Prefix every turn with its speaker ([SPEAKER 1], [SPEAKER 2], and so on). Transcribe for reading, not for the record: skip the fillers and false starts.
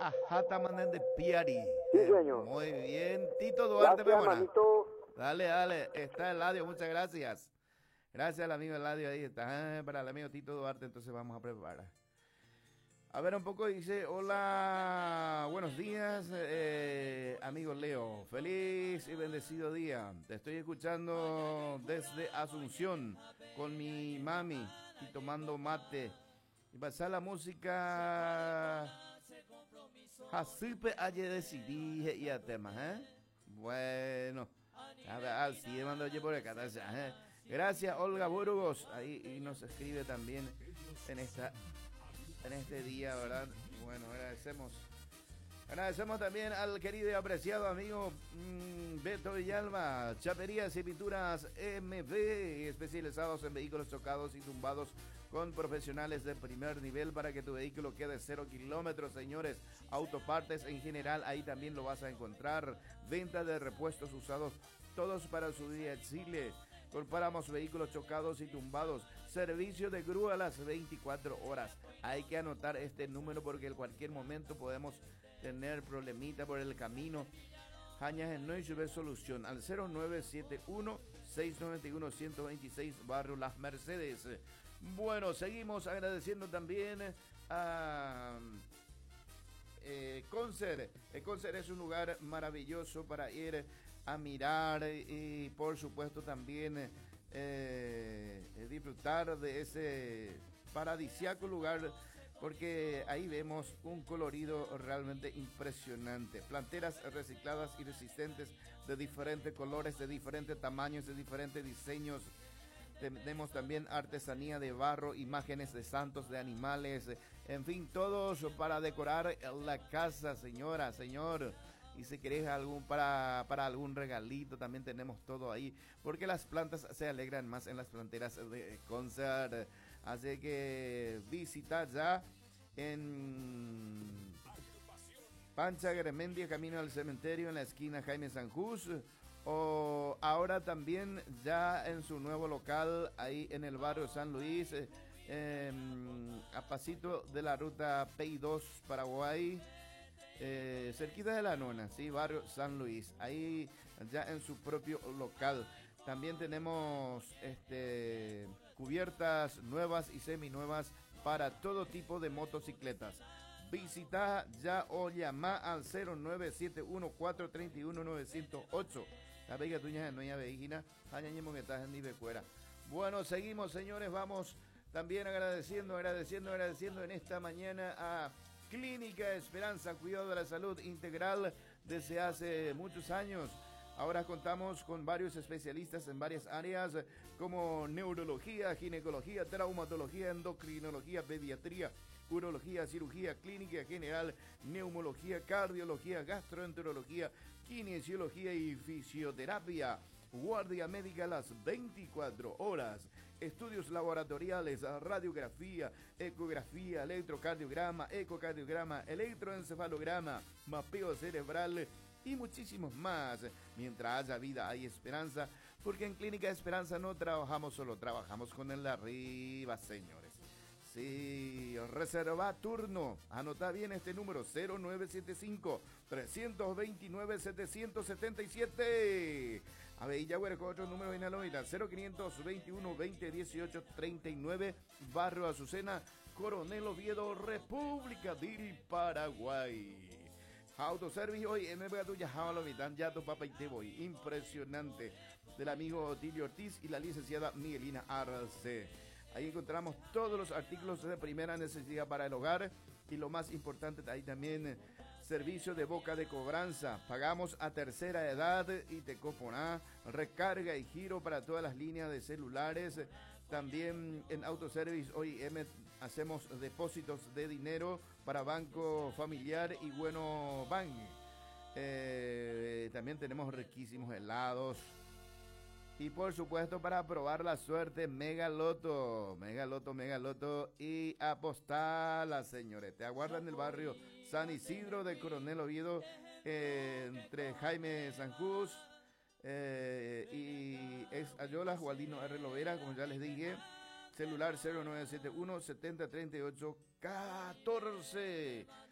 [SPEAKER 1] Ajata Manen de Piari.
[SPEAKER 2] Sí, señor.
[SPEAKER 1] Muy bien. Tito Duarte
[SPEAKER 2] Gracias,
[SPEAKER 1] Pemona.
[SPEAKER 2] manito.
[SPEAKER 1] Dale, dale. Está Eladio, muchas gracias. Gracias al amigo Eladio ahí. Está para el amigo Tito Duarte, entonces vamos a preparar. A ver, un poco dice, hola, buenos días, amigo Leo. Feliz y bendecido día. Te estoy escuchando desde Asunción con mi mami y tomando mate. Y pasar la música Jasipe ayer decidí y a temas, ¿eh? Bueno, a ver, al sí, mando yo por acá, ¿eh? Gracias, Olga Burgos. Ahí y nos escribe también en este día, ¿verdad? Bueno, agradecemos. Agradecemos también al querido y apreciado amigo Beto Villalba, Chaperías y Pinturas MB, especializados en vehículos chocados y tumbados con profesionales de primer nivel para que tu vehículo quede 0 kilómetros, señores. Autopartes en general, ahí también lo vas a encontrar. Venta de repuestos usados, todos para su día Chile. Compramos vehículos chocados y tumbados. Servicio de grúa a las 24 horas. Hay que anotar este número porque en cualquier momento podemos tener problemita por el camino. Jañas en no y solución al 0971-691-126 Barrio Las Mercedes. Bueno, seguimos agradeciendo también a Concert. Concert es un lugar maravilloso para ir a mirar y por supuesto también disfrutar de ese paradisíaco lugar, porque ahí vemos un colorido realmente impresionante. Planteras recicladas y resistentes de diferentes colores, de diferentes tamaños, de diferentes diseños. Tenemos también artesanía de barro, imágenes de santos, de animales, en fin, todos para decorar la casa, señora, señor. Y si querés para algún regalito, también tenemos todo ahí, porque las plantas se alegran más en las planteras de Concert. Así que visita ya en Pancha Gremendia, camino al cementerio, en la esquina Jaime Sanjús, o ahora también ya en su nuevo local ahí en el barrio San Luis, a pasito de la ruta PI2 Paraguay, cerquita de la Nona, sí, barrio San Luis, ahí ya en su propio local. También tenemos cubiertas nuevas y seminuevas para todo tipo de motocicletas. Visita ya o llama al 0971-431-908. La vega tuya no hay vegina, añadimos que estás en Nivecuera. Bueno, seguimos, señores, vamos también agradeciendo en esta mañana a Clínica Esperanza, cuidado de la salud integral desde hace muchos años. Ahora contamos con varios especialistas en varias áreas como neurología, ginecología, traumatología, endocrinología, pediatría, urología, cirugía clínica general, neumología, cardiología, gastroenterología, kinesiología y fisioterapia. Guardia médica a las 24 horas. Estudios laboratoriales, radiografía, ecografía, electrocardiograma, ecocardiograma, electroencefalograma, mapeo cerebral y muchísimos más. Mientras haya vida hay esperanza, porque en Clínica Esperanza no trabajamos solo, trabajamos con el de arriba, señores. Sí, reserva turno. Anota bien este número: 0975-329-777. A ver, ya con otro número en Aloida: 0521-2018-39, Barrio Azucena, Coronel Oviedo, República del Paraguay. Autoservice hoy, me voy a tu ya tu papá y te voy. Impresionante. Del amigo Tilio Ortiz y la licenciada Miguelina Arce. Ahí encontramos todos los artículos de primera necesidad para el hogar y lo más importante, ahí también servicio de boca de cobranza. Pagamos a tercera edad y te coponá, recarga y giro para todas las líneas de celulares. También en Autoservice hoy hacemos depósitos de dinero para Banco Familiar y Bueno Bank. También tenemos riquísimos helados. Y por supuesto, para probar la suerte, Mega Loto y apostala, señores. Te aguardan en el barrio San Isidro de Coronel Oviedo, entre Jaime Sanjús y ex Ayola, Gualdino R. Lovera, como ya les dije. Celular 0971 7038 14.